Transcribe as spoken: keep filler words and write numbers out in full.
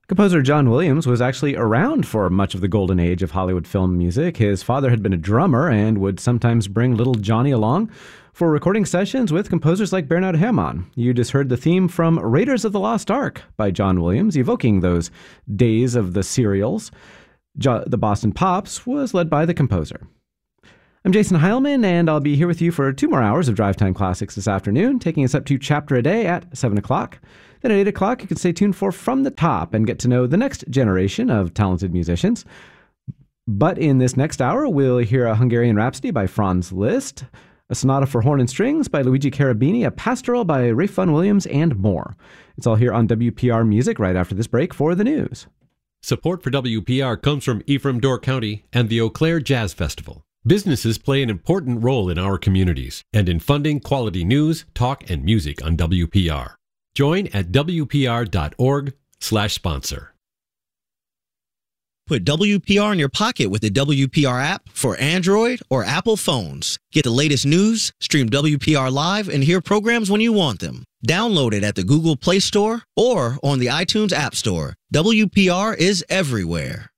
Composer John Williams was actually around for much of the golden age of Hollywood film music. His father had been a drummer and would sometimes bring little Johnny along for recording sessions with composers like Bernard Herrmann. You just heard the theme from Raiders of the Lost Ark by John Williams, evoking those days of the serials. Jo- the Boston Pops was led by the composer. I'm Jason Heilman, and I'll be here with you for two more hours of Drive Time Classics this afternoon, taking us up to Chapter a Day at seven o'clock. Then at eight o'clock, you can stay tuned for From the Top and get to know the next generation of talented musicians. But in this next hour, we'll hear a Hungarian Rhapsody by Franz Liszt, a sonata for horn and strings by Luigi Cherubini, a pastoral by Ralph Vaughan Williams, and more. It's all here on W P R Music right after this break for the news. Support for W P R comes from Ephraim Door County and the Eau Claire Jazz Festival. Businesses play an important role in our communities and in funding quality news, talk, and music on W P R. Join at W P R dot org slash sponsor. Put W P R in your pocket with the W P R app for Android or Apple phones. Get the latest news, stream W P R live, and hear programs when you want them. Download it at the Google Play Store or on the iTunes App Store. W P R is everywhere.